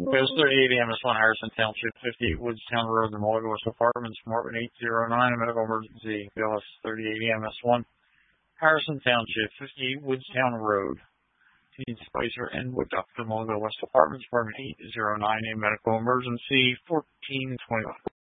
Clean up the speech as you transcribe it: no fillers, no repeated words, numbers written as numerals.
Post 38 MS1 Harrison Township, 58 Woodstown Road, the Mulligan West Apartments, Marvin 809, a medical emergency. BLS 38 MS1 Harrison Township, 58 Woodstown Road. Teen Spicer and Wood Doctor, Mulligan West Apartments, Marvin 809, a medical emergency. 1421.